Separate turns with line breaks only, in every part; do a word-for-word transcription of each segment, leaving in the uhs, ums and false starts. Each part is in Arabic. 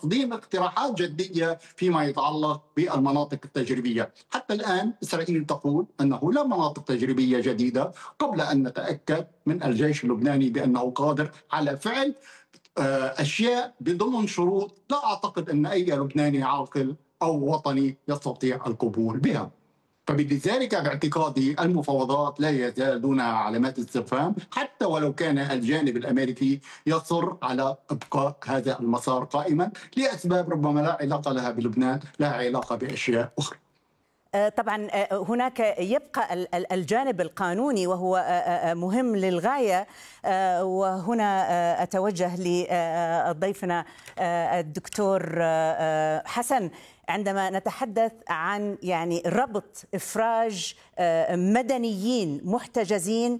تقديم اقتراحات جدية فيما يتعلق بالمناطق التجريبية. حتى الآن إسرائيل تقول أنه لا مناطق تجريبية جديدة قبل أن نتأكد من الجيش اللبناني بأنه قادر على فعل أشياء بضمن شروط لا أعتقد أن أي لبناني عاقل أو وطني يستطيع القبول بها. فبذلك باعتقادي المفاوضات لا يزال دونها علامات استفهام، حتى ولو كان الجانب الأمريكي يصر على إبقاء هذا المسار قائما لأسباب ربما لا علاقة لها بلبنان، لها علاقة بأشياء أخرى.
طبعا هناك يبقى الجانب القانوني وهو مهم للغاية، وهنا أتوجه لضيفنا الدكتور حسن. عندما نتحدث عن يعني ربط إفراج مدنيين محتجزين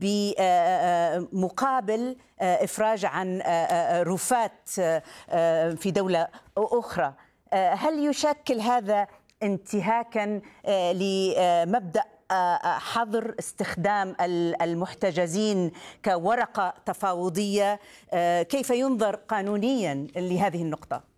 بمقابل إفراج عن رفات في دولة أخرى، هل يشكل هذا انتهاكا لمبدأ حظر استخدام المحتجزين كورقة تفاوضية؟ كيف ينظر قانونيا لهذه النقطة؟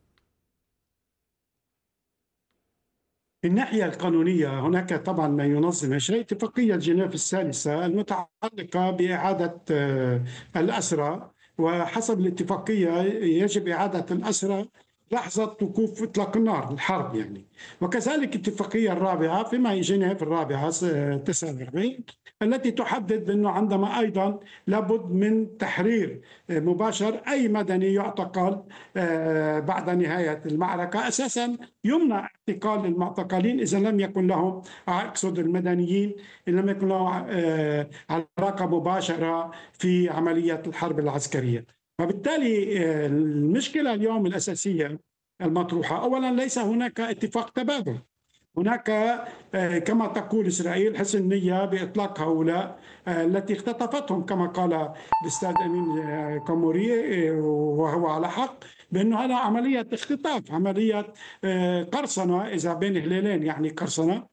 من الناحية القانونية هناك طبعا ما ينظم هي اتفاقية جنيف الثالثة المتعلقة بإعادة الأسرى، وحسب الاتفاقية يجب إعادة الأسرى لحظة وقوف إطلاق النار الحرب يعني. وكذلك الاتفاقية الرابعة فيما جنيف الرابعة تسعة وأربعين التي تحدد أنه عندما أيضا لابد من تحرير مباشر أي مدني يعتقل بعد نهاية المعركة. أساسا يمنع اعتقال المعتقلين إذا لم يكن لهم، أقصد المدنيين، إن لم يكن لهم علاقة مباشرة في عملية الحرب العسكرية. وبالتالي المشكلة اليوم الأساسية المطروحة، أولا ليس هناك اتفاق تبادل. هناك كما تقول إسرائيل حسن نية بإطلاق هؤلاء التي اختطفتهم كما قال الأستاذ أمين كاموري، وهو على حق بأنه هذا عملية اختطاف، عملية قرصنة إذا بين هلالين يعني قرصنة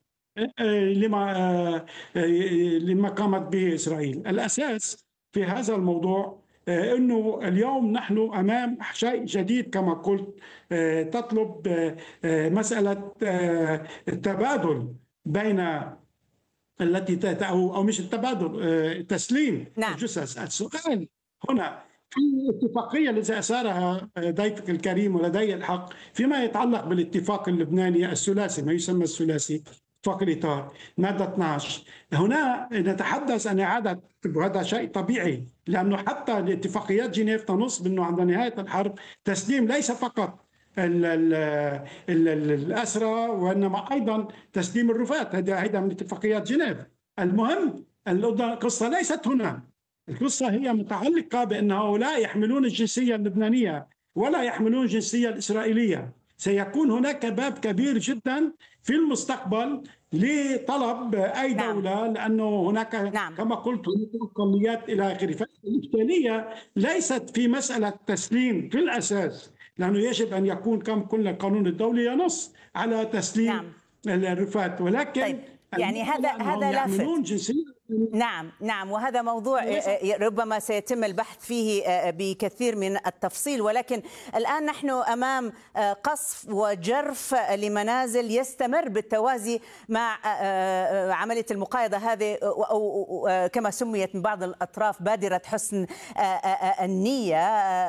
لما لما قامت به إسرائيل. الأساس في هذا الموضوع أنه اليوم نحن أمام شيء جديد كما قلت، تطلب مسألة التبادل بين التي أو مش التبادل، تسليم
نعم.
الجثث. السؤال هنا في الاتفاقية التي أسارها ضيفك الكريم ولدي الحق فيما يتعلق بالاتفاق اللبناني الثلاثي، ما يسمى الثلاثي، اتفاق الإطار مادة اثنعش، هنا نتحدث عن إعادة، وهذا شيء طبيعي لأنه حتى الاتفاقيات جنيف تنص بأنه عند نهاية الحرب تسليم ليس فقط ال ال ال الأسرى وإنما أيضا تسليم الرفات. هذا هذا من اتفاقيات جنيف. المهم القصة ليست هنا، القصة هي متعلقة بأن هؤلاء يحملون الجنسية اللبنانية ولا يحملون الجنسية الإسرائيلية. سيكون هناك باب كبير جدا في المستقبل لطلب أي دولة، نعم. لأنه هناك نعم. كما قلت هناك أقليات إلى آخره. فالإشكالية ليست في مسألة تسليم في الأساس، لأنه يجب أن يكون كما قلنا القانون الدولي ينص على تسليم نعم. الرفات، ولكن
طيب. يعني هذا هذا لافت. نعم نعم وهذا موضوع ربما سيتم البحث فيه بكثير من التفصيل، ولكن الآن نحن أمام قصف وجرف لمنازل يستمر بالتوازي مع عملية المقايضة هذه، أو كما سميت من بعض الأطراف بادرة حسن النية.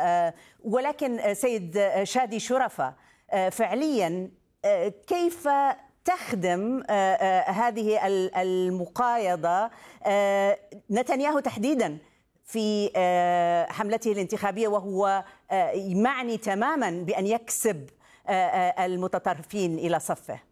ولكن سيد شادي شرفة، فعليا كيف تخدم هذه المقايضة نتنياهو تحديدا في حملته الانتخابية، وهو معني تماما بأن يكسب المتطرفين إلى صفه؟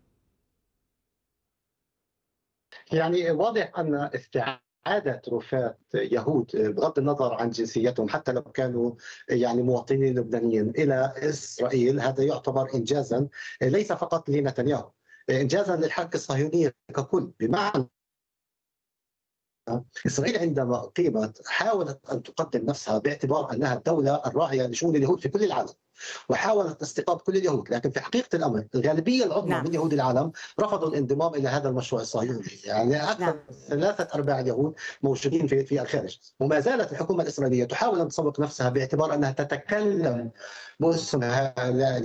يعني واضح أن استعادة رفات يهود بغض النظر عن جنسيتهم حتى لو كانوا يعني مواطنين لبنانيين إلى إسرائيل، هذا يعتبر إنجازا ليس فقط لنتنياهو، إنجازا للحركة الصهيونية ككل. بمعنى إسرائيل عندما قيمت حاولت أن تقدم نفسها باعتبار أنها الدولة الراعية لشؤون اليهود في كل العالم، وحاولت استقطاب كل اليهود، لكن في حقيقة الأمر الغالبية العظمى نعم. من يهود العالم رفضوا الانضمام إلى هذا المشروع الصهيوني. يعني أكثر نعم. ثلاثة أرباع اليهود موجودين في في الخارج، وما زالت الحكومة الإسرائيلية تحاول أن تسوق نفسها باعتبار أنها تتكلم باسم